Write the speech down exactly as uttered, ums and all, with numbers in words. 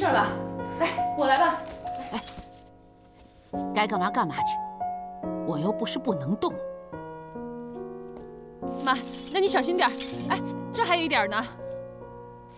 事吧？来，我来吧。 哎，该干嘛干嘛去，我又不是不能动。 妈，那你小心点。哎，这还有一点呢。